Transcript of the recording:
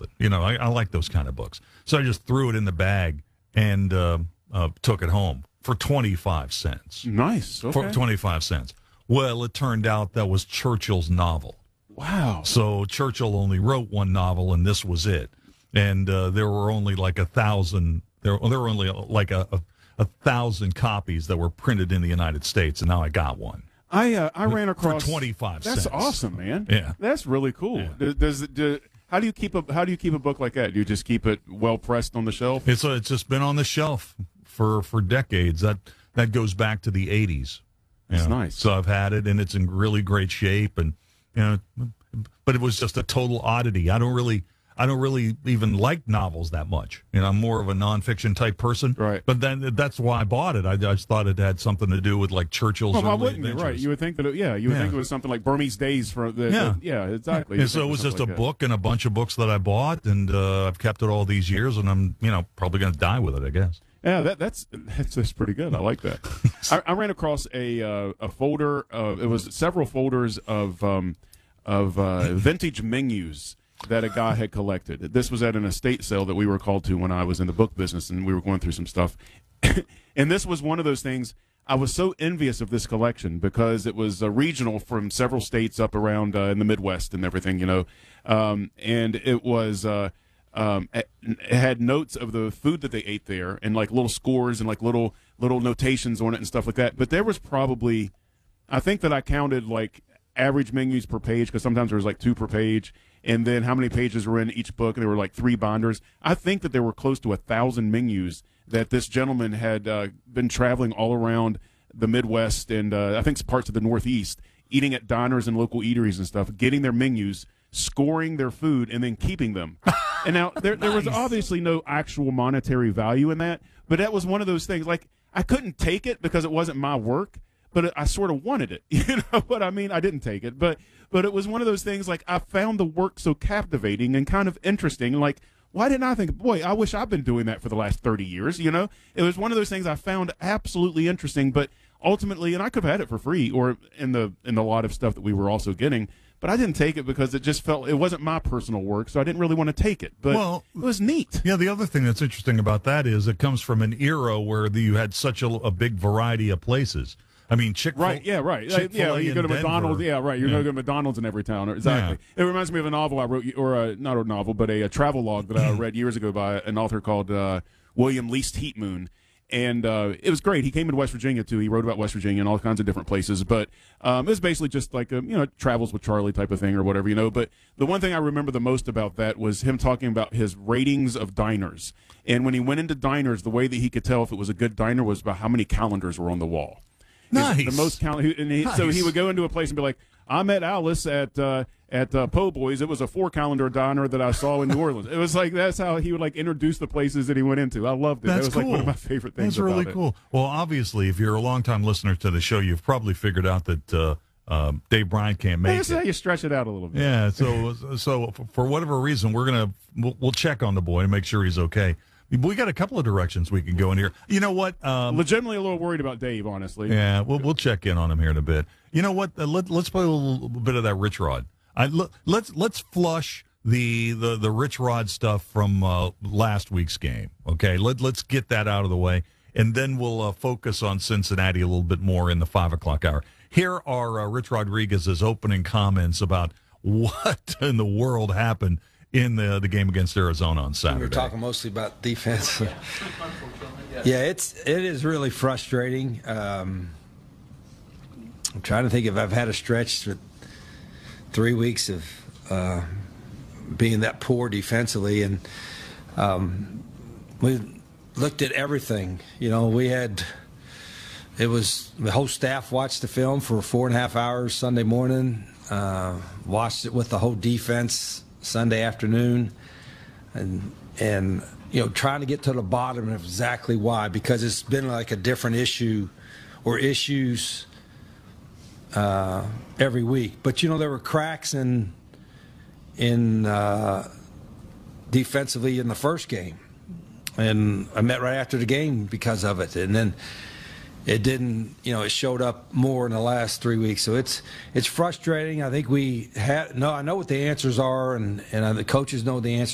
it. I like those kind of books. So I just threw it in the bag and took it home for 25 cents. Nice. Okay. For 25 cents. Well, it turned out that was Churchill's novel. Wow. So Churchill only wrote one novel, and this was it. And there were only like 1,000. There were only like a 1,000 copies that were printed in the United States, and now I got one. I ran across for 25 cents. That's awesome, man. Yeah, that's really cool. Yeah. How do you keep a book like that? Do you just keep it well pressed on the shelf? It's just been on the shelf for decades. That goes back to the 80s. That's nice. So I've had it, and it's in really great shape, and but it was just a total oddity. I don't really even like novels that much. I'm more of a nonfiction type person. Right. But then that's why I bought it. I just thought it had something to do with like Churchill's why early wouldn't adventures. You? Right. You would think that. You would think it was something like Burmese Days for the. Yeah, exactly. And so it was just a book and a bunch of books that I bought, and I've kept it all these years, and I'm probably going to die with it, I guess. Yeah, that's pretty good. I like that. I ran across a folder. It was several folders of vintage menus that a guy had collected. This was at an estate sale that we were called to when I was in the book business, and we were going through some stuff. And this was one of those things. I was so envious of this collection because it was regional from several states up around in the Midwest and everything, and it was. It had notes of the food that they ate there, and like little scores and like little notations on it and stuff like that. But there was probably, I think that I counted like average menus per page, because sometimes there was like 2 per page, and then how many pages were in each book, and there were like 3 binders. I think that there were close to 1,000 menus that this gentleman had been traveling all around the Midwest and I think parts of the Northeast, eating at diners and local eateries and stuff, getting their menus, scoring their food, and then keeping them. And now there was obviously no actual monetary value in that, but that was one of those things. Like, I couldn't take it because it wasn't my work, but I sort of wanted it. You know what I mean? I didn't take it, but it was one of those things. Like, I found the work so captivating and kind of interesting. Like, why didn't I think, boy, I wish I've been doing that for the last 30 years, It was one of those things I found absolutely interesting, but ultimately, and I could have had it for free or in the lot of stuff that we were also getting, but I didn't take it because it just felt, it wasn't my personal work, so I didn't really want to take it. But it was neat. Yeah, the other thing that's interesting about that is it comes from an era where you had such a big variety of places. I mean, Chick-fil-A. Right, yeah, right. Chick-fil-A you go to in McDonald's. Denver. Yeah, right. You're going to go to McDonald's in every town. Exactly. Yeah. It reminds me of a novel I wrote, or not a novel, but a travel log that I read years ago by an author called William Least Heatmoon. And it was great. He came into West Virginia, too. He wrote about West Virginia and all kinds of different places. But it was basically just like a, Travels with Charlie type of thing or whatever, But the one thing I remember the most about that was him talking about his ratings of diners. And when he went into diners, the way that he could tell if it was a good diner was by how many calendars were on the wall. Nice. The most nice. So he would go into a place and be like, I met Alice at Po' Boys. It was a 4-calendar diner that I saw in New Orleans. It was like, that's how he would like introduce the places that he went into. I loved it. That's that was cool. Like one of my favorite things. That's really cool. Well, obviously, if you're a longtime listener to the show, you've probably figured out that Dave Bryant can't make it. That's how you stretch it out a little bit. Yeah. So for whatever reason, we'll check on the boy and make sure he's okay. We got a couple of directions we can go in here. You know what? Legitimately a little worried about Dave, honestly. Yeah, we'll check in on him here in a bit. You know what? Let's play a little bit of that Rich Rod. Let's flush the Rich Rod stuff from last week's game. Okay, let's get that out of the way, and then we'll focus on Cincinnati a little bit more in the 5 o'clock hour. Here are Rich Rodriguez's opening comments about what in the world happened in the game against Arizona on Saturday. We were talking mostly about defense. Yeah, it is really frustrating. I'm trying to think if I've had a stretch for 3 weeks of being that poor defensively, and we looked at everything. The whole staff watched the film for 4.5 hours Sunday morning, watched it with the whole defense Sunday afternoon, and trying to get to the bottom of exactly why, because it's been like a different issue or issues every week. But there were cracks in defensively in the first game, and I met right after the game because of it, and then it didn't, it showed up more in the last 3 weeks. So it's frustrating. I think I know what the answers are, and the coaches know the answers.